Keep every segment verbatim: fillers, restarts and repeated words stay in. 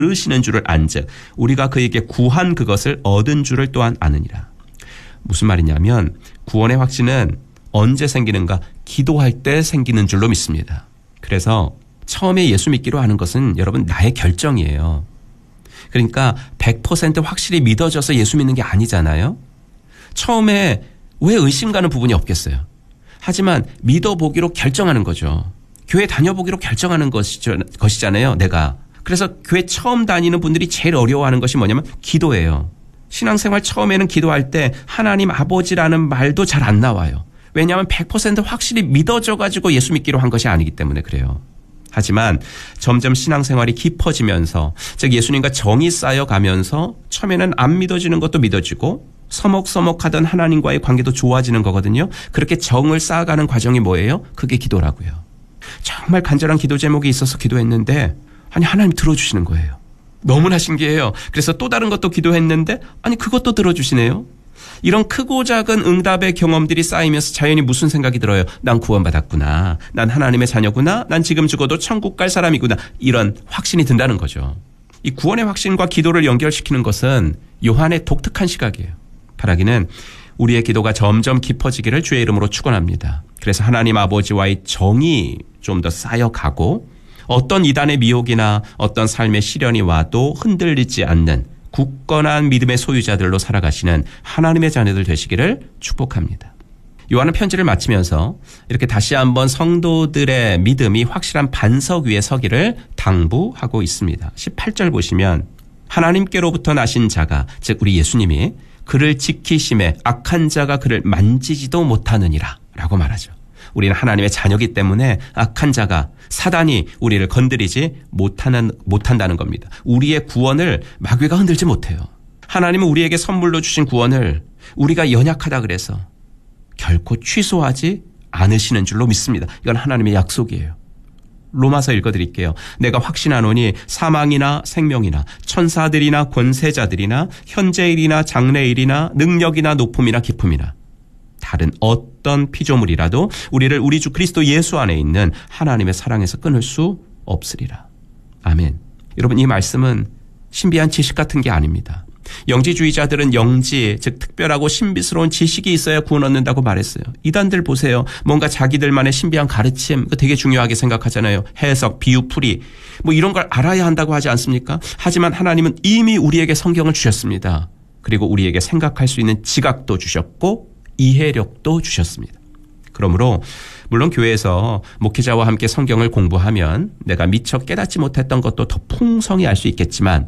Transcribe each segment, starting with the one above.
부르시는 줄을 안즉 우리가 그에게 구한 그것을 얻은 줄을 또한 아느니라. 무슨 말이냐면 구원의 확신은 언제 생기는가? 기도할 때 생기는 줄로 믿습니다. 그래서 처음에 예수 믿기로 하는 것은 여러분 나의 결정이에요. 그러니까 백 퍼센트 확실히 믿어져서 예수 믿는 게 아니잖아요. 처음에 왜 의심 가는 부분이 없겠어요. 하지만 믿어보기로 결정하는 거죠. 교회 다녀보기로 결정하는 것이죠, 것이잖아요. 내가. 그래서 교회 처음 다니는 분들이 제일 어려워하는 것이 뭐냐면 기도예요. 신앙생활 처음에는 기도할 때 하나님 아버지라는 말도 잘 안 나와요. 왜냐하면 백 퍼센트 확실히 믿어져 가지고 예수 믿기로 한 것이 아니기 때문에 그래요. 하지만 점점 신앙생활이 깊어지면서 즉 예수님과 정이 쌓여가면서 처음에는 안 믿어지는 것도 믿어지고 서먹서먹하던 하나님과의 관계도 좋아지는 거거든요. 그렇게 정을 쌓아가는 과정이 뭐예요? 그게 기도라고요. 정말 간절한 기도 제목이 있어서 기도했는데 아니 하나님 들어주시는 거예요. 너무나 신기해요. 그래서 또 다른 것도 기도했는데 아니 그것도 들어주시네요. 이런 크고 작은 응답의 경험들이 쌓이면서 자연히 무슨 생각이 들어요? 난 구원받았구나. 난 하나님의 자녀구나. 난 지금 죽어도 천국 갈 사람이구나. 이런 확신이 든다는 거죠. 이 구원의 확신과 기도를 연결시키는 것은 요한의 독특한 시각이에요. 바라기는 우리의 기도가 점점 깊어지기를 주의 이름으로 축원합니다. 그래서 하나님 아버지와의 정이 좀 더 쌓여가고 어떤 이단의 미혹이나 어떤 삶의 시련이 와도 흔들리지 않는 굳건한 믿음의 소유자들로 살아가시는 하나님의 자녀들 되시기를 축복합니다. 요한은 편지를 마치면서 이렇게 다시 한번 성도들의 믿음이 확실한 반석 위에 서기를 당부하고 있습니다. 십팔 절 보시면 하나님께로부터 나신 자가 즉 우리 예수님이 그를 지키심에 악한 자가 그를 만지지도 못하느니라 라고 말하죠. 우리는 하나님의 자녀이기 때문에 악한 자가 사단이 우리를 건드리지 못하는, 못한다는 겁니다. 우리의 구원을 마귀가 흔들지 못해요. 하나님은 우리에게 선물로 주신 구원을 우리가 연약하다 그래서 결코 취소하지 않으시는 줄로 믿습니다. 이건 하나님의 약속이에요. 로마서 읽어드릴게요. 내가 확신하노니 사망이나 생명이나 천사들이나 권세자들이나 현재일이나 장래일이나 능력이나 높음이나 깊음이나 다른 어떤 피조물이라도 우리를 우리 주 그리스도 예수 안에 있는 하나님의 사랑에서 끊을 수 없으리라. 아멘. 여러분 이 말씀은 신비한 지식 같은 게 아닙니다. 영지주의자들은 영지 즉 특별하고 신비스러운 지식이 있어야 구원 얻는다고 말했어요. 이단들 보세요. 뭔가 자기들만의 신비한 가르침 되게 중요하게 생각하잖아요. 해석, 비유, 풀이 뭐 이런 걸 알아야 한다고 하지 않습니까? 하지만 하나님은 이미 우리에게 성경을 주셨습니다. 그리고 우리에게 생각할 수 있는 지각도 주셨고 이해력도 주셨습니다. 그러므로 물론 교회에서 목회자와 함께 성경을 공부하면 내가 미처 깨닫지 못했던 것도 더 풍성히 알 수 있겠지만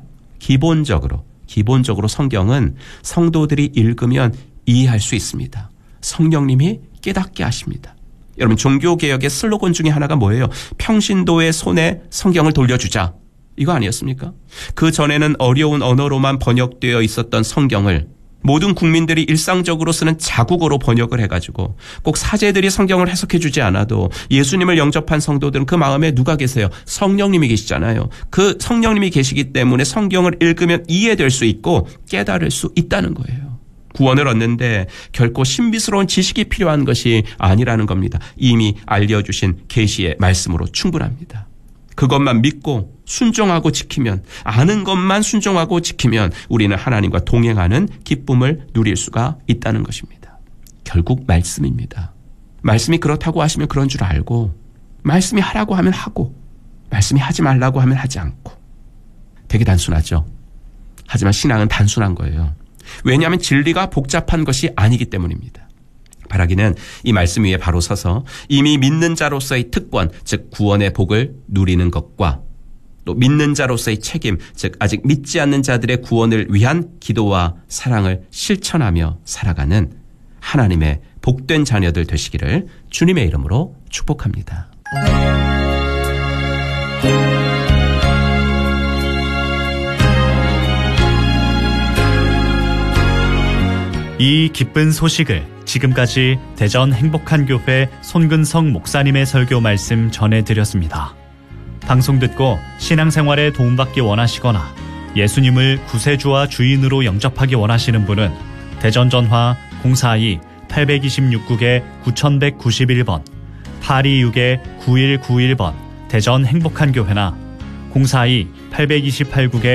기본적으로 기본적으로 성경은 성도들이 읽으면 이해할 수 있습니다. 성령님이 깨닫게 하십니다. 여러분 종교개혁의 슬로건 중에 하나가 뭐예요? 평신도의 손에 성경을 돌려주자. 이거 아니었습니까? 그 전에는 어려운 언어로만 번역되어 있었던 성경을 모든 국민들이 일상적으로 쓰는 자국어로 번역을 해가지고 꼭 사제들이 성경을 해석해 주지 않아도 예수님을 영접한 성도들은 그 마음에 누가 계세요? 성령님이 계시잖아요. 그 성령님이 계시기 때문에 성경을 읽으면 이해될 수 있고 깨달을 수 있다는 거예요. 구원을 얻는데 결코 신비스러운 지식이 필요한 것이 아니라는 겁니다. 이미 알려주신 계시의 말씀으로 충분합니다. 그것만 믿고 순종하고 지키면 아는 것만 순종하고 지키면 우리는 하나님과 동행하는 기쁨을 누릴 수가 있다는 것입니다. 결국 말씀입니다. 말씀이 그렇다고 하시면 그런 줄 알고 말씀이 하라고 하면 하고 말씀이 하지 말라고 하면 하지 않고 되게 단순하죠. 하지만 신앙은 단순한 거예요. 왜냐하면 진리가 복잡한 것이 아니기 때문입니다. 바라기는 이 말씀 위에 바로 서서 이미 믿는 자로서의 특권, 즉 구원의 복을 누리는 것과 또 믿는 자로서의 책임, 즉 아직 믿지 않는 자들의 구원을 위한 기도와 사랑을 실천하며 살아가는 하나님의 복된 자녀들 되시기를 주님의 이름으로 축복합니다. 이 기쁜 소식을 지금까지 대전 행복한교회 손근성 목사님의 설교 말씀 전해드렸습니다. 방송 듣고 신앙생활에 도움받기 원하시거나 예수님을 구세주와 주인으로 영접하기 원하시는 분은 대전 전화 공사이 팔이육 구구일 번 팔이육 구일구일 번 대전 행복한교회나 공사이 팔이팔 국에